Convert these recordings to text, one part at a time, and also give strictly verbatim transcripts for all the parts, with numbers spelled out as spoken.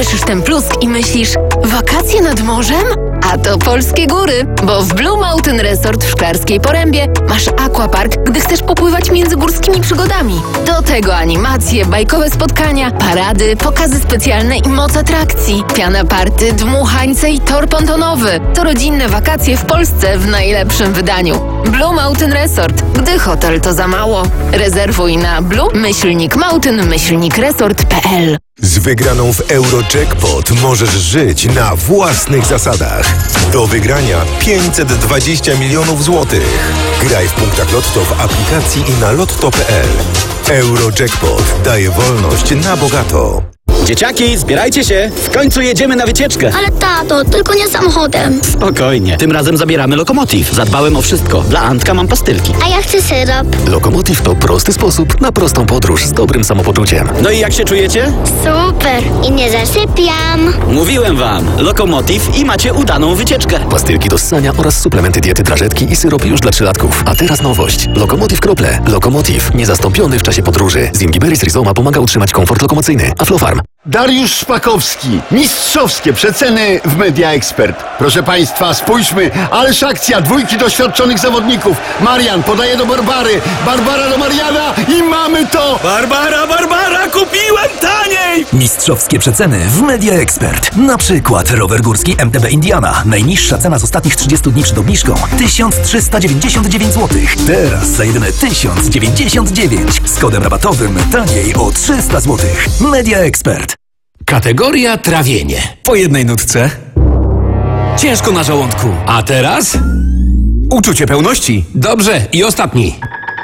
Słyszysz ten plusk i myślisz, wakacje nad morzem? A to polskie góry, bo w Blue Mountain Resort w Szklarskiej Porębie masz aquapark, gdy chcesz popływać między górskimi przygodami. Do tego animacje, bajkowe spotkania, parady, pokazy specjalne i moc atrakcji, piana party, dmuchańce i tor pontonowy. To rodzinne wakacje w Polsce w najlepszym wydaniu. Blue Mountain Resort, gdy hotel to za mało. Rezerwuj na blue myślnik mountain myślnik resort kropka p l. Z wygraną w Eurojackpot możesz żyć na własnych zasadach. Do wygrania pięćset dwadzieścia milionów złotych. Graj w punktach Lotto w aplikacji i na lotto kropka p l. Eurojackpot daje wolność na bogato. Dzieciaki, zbierajcie się! W końcu jedziemy na wycieczkę! Ale tato, tylko nie samochodem. Spokojnie, tym razem zabieramy Lokomotiv. Zadbałem o wszystko. Dla Antka mam pastylki. A ja chcę syrop. Lokomotiv to prosty sposób na prostą podróż z dobrym samopoczuciem. No i jak się czujecie? Super. I nie zasypiam. Mówiłem wam, Lokomotiv i macie udaną wycieczkę. Pastylki do ssania oraz suplementy diety drażetki i syrop już dla trzylatków. A teraz nowość. Lokomotiv Krople. Lokomotiv. Niezastąpiony w czasie podróży. Zingiberis rhizoma pomaga utrzymać komfort lokomocyjny. Aflofarm. Dariusz Szpakowski. Mistrzowskie przeceny w Media Expert. Proszę Państwa, spójrzmy, ależ akcja, dwójki doświadczonych zawodników. Marian podaje do Barbary, Barbara do Mariana i mamy to! Barbara, Barbara, kupiłem taniej! Mistrzowskie przeceny w Media Expert. Na przykład rower górski M T B Indiana. Najniższa cena z ostatnich trzydziestu dni przed obniżką tysiąc trzysta dziewięćdziesiąt dziewięć złotych. Teraz za jedyne tysiąc dziewięćdziesiąt dziewięć. Z kodem rabatowym taniej o trzysta złotych. Media Expert. Kategoria trawienie. Po jednej nutce. Ciężko na żołądku. A teraz? Uczucie pełności. Dobrze, i ostatni.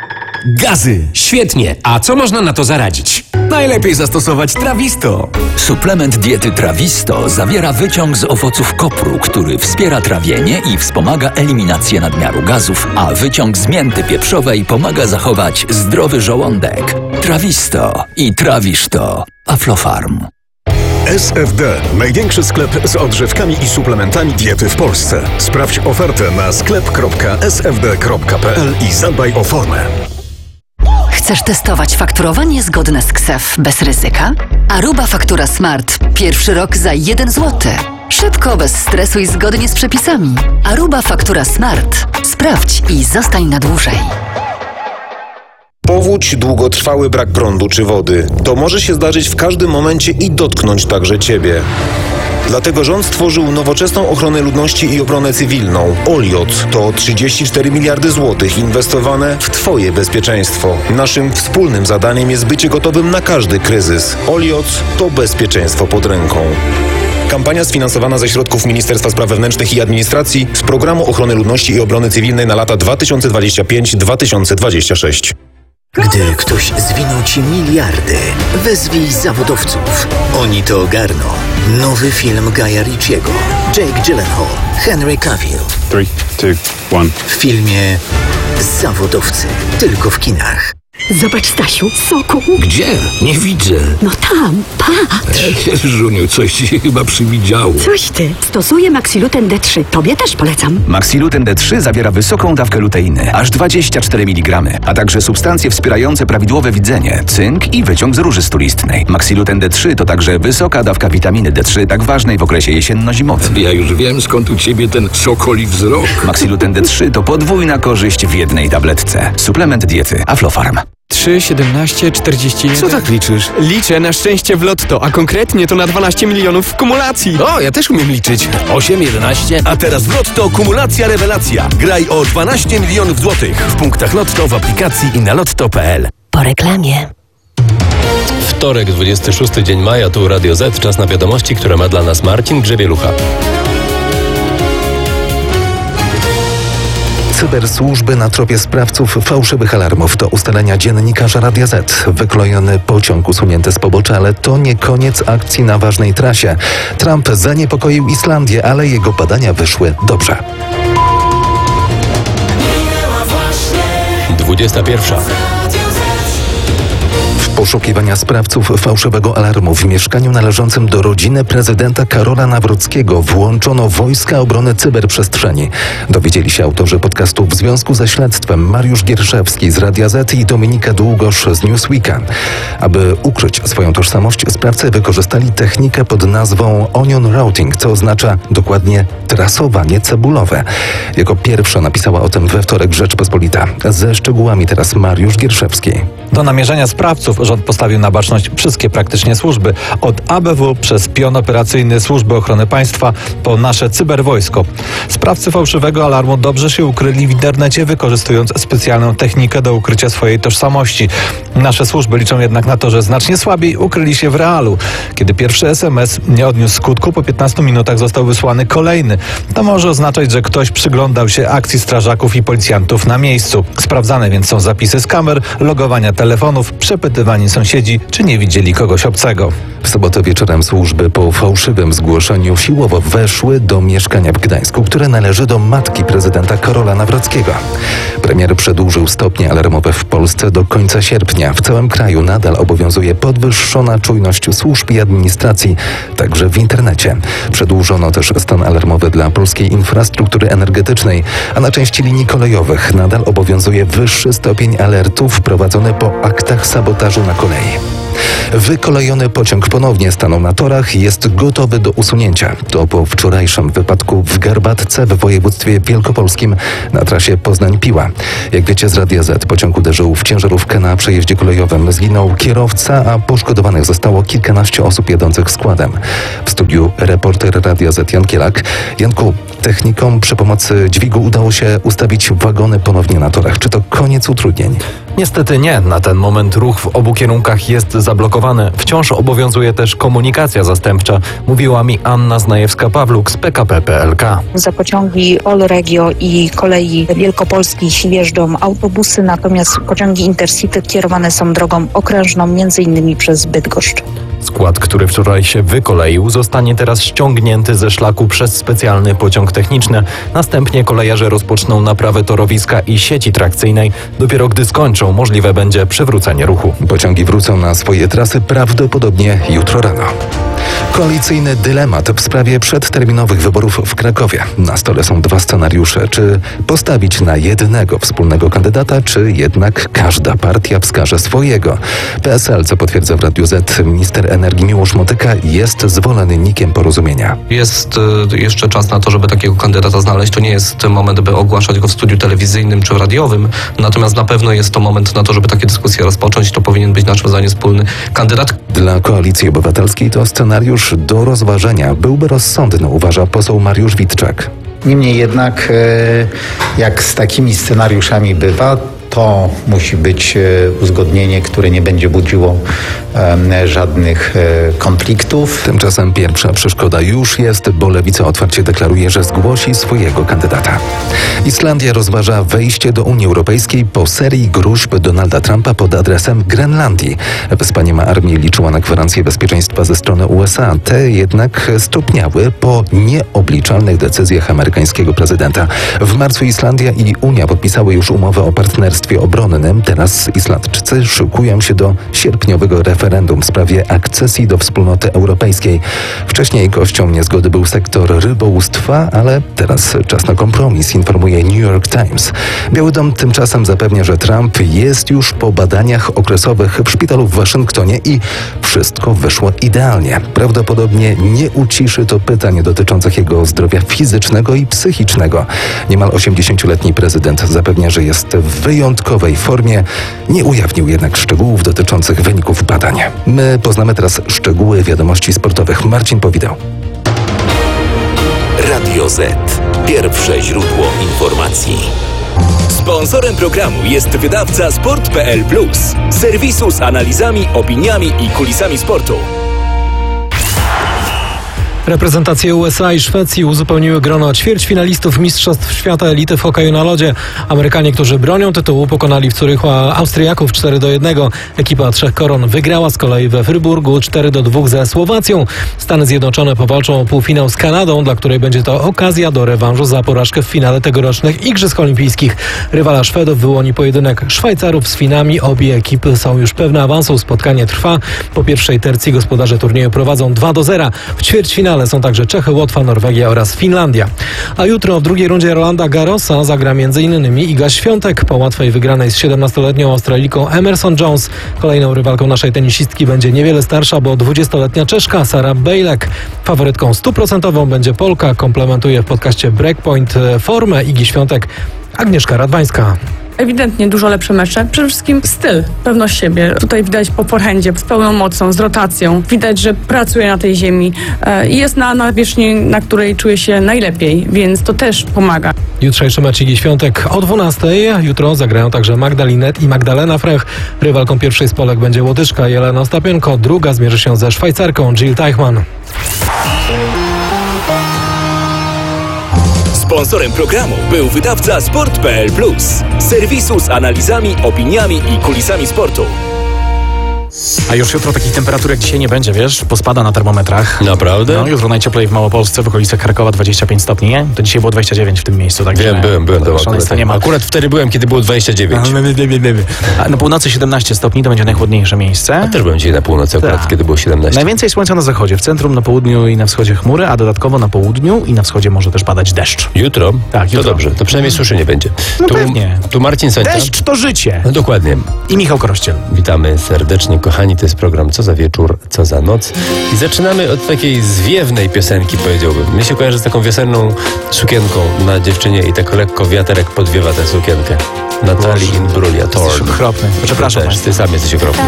Gazy. Świetnie. A co można na to zaradzić? Najlepiej zastosować Trawisto. Suplement diety Trawisto zawiera wyciąg z owoców kopru, który wspiera trawienie i wspomaga eliminację nadmiaru gazów, a wyciąg z mięty pieprzowej pomaga zachować zdrowy żołądek. Trawisto i trawisz to. Aflofarm. S F D. Największy sklep z odżywkami i suplementami diety w Polsce. Sprawdź ofertę na sklep kropka s f d kropka p l i zadbaj o formę. Chcesz testować fakturowanie zgodne z K S E F bez ryzyka? Aruba Faktura Smart. Pierwszy rok za jeden złoty. Szybko, bez stresu i zgodnie z przepisami. Aruba Faktura Smart. Sprawdź i zostań na dłużej. Powódź, długotrwały brak prądu czy wody. To może się zdarzyć w każdym momencie i dotknąć także Ciebie. Dlatego rząd stworzył nowoczesną ochronę ludności i obronę cywilną. Oliot to trzydzieści cztery miliardy złotych inwestowane w Twoje bezpieczeństwo. Naszym wspólnym zadaniem jest bycie gotowym na każdy kryzys. Oliot to bezpieczeństwo pod ręką. Kampania sfinansowana ze środków Ministerstwa Spraw Wewnętrznych i Administracji z Programu Ochrony Ludności i Obrony Cywilnej na lata dwa tysiące dwudziesty piąty do dwa tysiące dwudziestego szóstego. Gdy ktoś zwinął Ci miliardy, wezwij zawodowców. Oni to ogarną. Nowy film Guya Ritchiego. Jake Gyllenhaal, Henry Cavill. trzy, dwa, jeden. W filmie Zawodowcy. Tylko w kinach. Zobacz, Stasiu, soku. Gdzie? Nie widzę. No tam, patrz. Ech, Żuniu, coś ci się chyba przywidziało. Coś ty. Stosuję Maxiluten D trzy. Tobie też polecam. Maxiluten D trzy zawiera wysoką dawkę luteiny, aż dwadzieścia cztery miligramy, a także substancje wspierające prawidłowe widzenie, cynk i wyciąg z róży stulistnej. Maxiluten D trzy to także wysoka dawka witaminy D trzy, tak ważnej w okresie jesienno-zimowym. Ja już wiem, skąd u ciebie ten sokoli wzrok. Maxiluten D trzy to podwójna korzyść w jednej tabletce. Suplement diety Aflofarm. trzy, siedemnaście, czterdzieści jeden. Co tak liczysz? Liczę na szczęście w lotto, a konkretnie to na dwanaście milionów w kumulacji. O, ja też umiem liczyć. osiem, jedenaście. A teraz w Lotto kumulacja rewelacja. Graj o dwanaście milionów złotych w punktach Lotto, w aplikacji i na lotto kropka p l. Po reklamie. Wtorek, dwudziesty szósty dzień maja, tu Radio Z. Czas na wiadomości, które ma dla nas Marcin Grzebielucha. Cybersłużby na tropie sprawców fałszywych alarmów to ustalenia dziennikarza Radia Z. Wyklojony pociąg usunięty z pobocza, ale to nie koniec akcji na ważnej trasie. Trump zaniepokoił Islandię, ale jego badania wyszły dobrze. dwudziesta pierwsza. poszukiwania sprawców fałszywego alarmu w mieszkaniu należącym do rodziny prezydenta Karola Nawrockiego włączono Wojska Obrony Cyberprzestrzeni. Dowiedzieli się autorzy podcastu w związku ze śledztwem Mariusz Gierszewski z Radia Z i Dominika Długosz z Newsweeka. Aby ukryć swoją tożsamość, sprawcy wykorzystali technikę pod nazwą onion routing, co oznacza dokładnie trasowanie cebulowe. Jako pierwsza napisała o tym we wtorek Rzeczpospolita. Ze szczegółami teraz Mariusz Gierszewski. Do namierzenia sprawców rząd postawił na baczność wszystkie praktycznie służby. Od A B W przez pion operacyjny Służby Ochrony Państwa po nasze cyberwojsko. Sprawcy fałszywego alarmu dobrze się ukryli w internecie, wykorzystując specjalną technikę do ukrycia swojej tożsamości. Nasze służby liczą jednak na to, że znacznie słabiej ukryli się w realu. Kiedy pierwszy S M S nie odniósł skutku, po piętnastu minutach został wysłany kolejny. To może oznaczać, że ktoś przyglądał się akcji strażaków i policjantów na miejscu. Sprawdzane więc są zapisy z kamer, logowania telefonów, przepytywani sąsiedzi, czy nie widzieli kogoś obcego. W sobotę wieczorem służby po fałszywym zgłoszeniu siłowo weszły do mieszkania w Gdańsku, które należy do matki prezydenta Karola Nawrockiego. Premier przedłużył stopnie alarmowe w Polsce do końca sierpnia. W całym kraju nadal obowiązuje podwyższona czujność służb i administracji, także w internecie. Przedłużono też stan alarmowy dla polskiej infrastruktury energetycznej, a na części linii kolejowych nadal obowiązuje wyższy stopień alertu wprowadzony po aktach sabotażu na kolei. Wykolejony pociąg ponownie stanął na torach i jest gotowy do usunięcia. To po wczorajszym wypadku w Garbatce w województwie wielkopolskim na trasie Poznań-Piła. Jak wiecie z Radia Z, pociąg uderzył w ciężarówkę na przejeździe kolejowym. Zginął kierowca, a poszkodowanych zostało kilkanaście osób jadących składem. W studiu reporter Radia Z Jan Kielak. Janku, technikom przy pomocy dźwigu udało się ustawić wagony ponownie na torach. Czy to koniec utrudnień? Niestety nie. Na ten moment ruch w obu kierunkach jest zablokowany. Wciąż obowiązuje też komunikacja zastępcza, mówiła mi Anna Znajewska-Pawluk z P K P kropka P L K. Za pociągi Olregio i kolei wielkopolskich jeżdżą autobusy, natomiast pociągi Intercity kierowane są drogą okrężną, między innymi przez Bydgoszcz. Skład, który wczoraj się wykoleił, zostanie teraz ściągnięty ze szlaku przez specjalny pociąg techniczny. Następnie kolejarze rozpoczną naprawę torowiska i sieci trakcyjnej. Dopiero gdy skończą, możliwe będzie przywrócenie ruchu. Pociągi wrócą na swoje trasy prawdopodobnie jutro rano. Koalicyjny dylemat w sprawie przedterminowych wyborów w Krakowie. Na stole są dwa scenariusze. Czy postawić na jednego wspólnego kandydata, czy jednak każda partia wskaże swojego? P S L, co potwierdza w Radiu Z minister energii Miłosz Motyka, jest zwolennikiem porozumienia. Jest y, jeszcze czas na to, żeby takiego kandydata znaleźć. To nie jest moment, by ogłaszać go w studiu telewizyjnym czy radiowym. Natomiast na pewno jest to moment na to, żeby takie dyskusje rozpocząć. To powinien być naszym zdaniem wspólny kandydat. Dla Koalicji Obywatelskiej to scenariusz do rozważenia. Byłby rozsądny, uważa poseł Mariusz Witczak. Niemniej jednak, jak z takimi scenariuszami bywa, to musi być uzgodnienie, które nie będzie budziło e, żadnych e, konfliktów. Tymczasem pierwsza przeszkoda już jest, bo Lewica otwarcie deklaruje, że zgłosi swojego kandydata. Islandia rozważa wejście do Unii Europejskiej po serii gruźb Donalda Trumpa pod adresem Grenlandii. Wyspa nie ma armii, liczyła na gwarancję bezpieczeństwa ze strony U S A. Te jednak stopniały po nieobliczalnych decyzjach amerykańskiego prezydenta. W marcu Islandia i Unia podpisały już umowę o partnerstwie obronnym. Teraz Islandczycy szykują się do sierpniowego referendum w sprawie akcesji do wspólnoty europejskiej. Wcześniej kością niezgody był sektor rybołówstwa, ale teraz czas na kompromis, informuje New York Times. Biały Dom tymczasem zapewnia, że Trump jest już po badaniach okresowych w szpitalu w Waszyngtonie i wszystko wyszło idealnie. Prawdopodobnie nie uciszy to pytań dotyczących jego zdrowia fizycznego i psychicznego. Niemal osiemdziesięcioletni prezydent zapewnia, że jest w wyjątkowej formie. Nie ujawnił jednak szczegółów dotyczących wyników badań. My poznamy teraz szczegóły wiadomości sportowych. Marcin Powidał. Radio Z. Pierwsze źródło informacji. Sponsorem programu jest wydawca sport kropka p l plus, serwisu z analizami, opiniami i kulisami sportu. Reprezentacje U S A i Szwecji uzupełniły grono ćwierćfinalistów Mistrzostw Świata Elity w hokeju na lodzie. Amerykanie, którzy bronią tytułu, pokonali w Zurychu Austriaków cztery do jednego. Ekipa Trzech Koron wygrała z kolei we Fryburgu cztery do dwóch ze Słowacją. Stany Zjednoczone powalczą o półfinał z Kanadą, dla której będzie to okazja do rewanżu za porażkę w finale tegorocznych Igrzysk Olimpijskich. Rywala Szwedów wyłoni pojedynek Szwajcarów z Finami. Obie ekipy są już pewne awansu. Spotkanie trwa. Po pierwszej tercji gospodarze turnieju prowadzą dwa do zera. W ćwierćfinale są także Czechy, Łotwa, Norwegia oraz Finlandia. A jutro w drugiej rundzie Rolanda Garrosa zagra m.in. Iga Świątek. Po łatwej wygranej z siedemnastoletnią Australijką Emerson Jones. Kolejną rywalką naszej tenisistki będzie niewiele starsza, bo dwudziestoletnia Czeszka Sara Bejlek. Faworytką stuprocentową będzie Polka. Komplementuje w podcaście Breakpoint formę Igi Świątek Agnieszka Radwańska. Ewidentnie dużo lepsze mecze. Przede wszystkim styl, pewność siebie. Tutaj widać po forehandzie, z pełną mocą, z rotacją. Widać, że pracuje na tej ziemi i jest na nawierzchni, na której czuje się najlepiej, więc to też pomaga. Jutrzejszy mecz Igi Świątek o dwunastej. Jutro zagrają także Magda Linette i Magdalena Frech. Rywalką pierwszej z Polek będzie Łotyczka Jelena Ostapienko. Druga zmierzy się ze Szwajcarką Jill Teichmann. Sponsorem programu był wydawca sport kropka p l plus, serwisu z analizami, opiniami i kulisami sportu. A już jutro takich temperatur jak dzisiaj nie będzie, wiesz? Pospada na termometrach. Naprawdę? No, jutro najcieplej w Małopolsce, w okolicach Krakowa dwadzieścia pięć stopni. To dzisiaj było dwadzieścia dziewięć w tym miejscu. Tak. Wiem, byłem, byłem tam akurat. Nie ma. Akurat wtedy byłem, kiedy było dwadzieścia dziewięć. A na północy siedemnaście stopni, to będzie najchłodniejsze miejsce. A też byłem dzisiaj na północy, akurat Tak. kiedy było siedemnaście. Najwięcej słońca na zachodzie, w centrum, na południu i na wschodzie chmury, a dodatkowo na południu i na wschodzie może też padać deszcz. Jutro? Tak, jutro. To dobrze, to przynajmniej suszy nie będzie. No tu, pewnie. Tu Marcin Sońca. Deszcz to życie. No dokładnie. I Michał Korościel. Witamy serdecznie, kochani. To jest program Co za wieczór, co za noc. I zaczynamy od takiej zwiewnej piosenki, powiedziałbym. Mnie się kojarzy z taką wiosenną sukienką na dziewczynie i tak lekko wiaterek podwiewa tę sukienkę. Natalii Imbruglia. Jesteś okropny. Przepraszam. Ty, też, ty sam jesteś okropny.